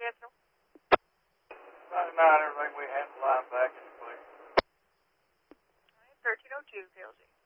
schedule? 99, everything we had to line back into place. 1302, PLG.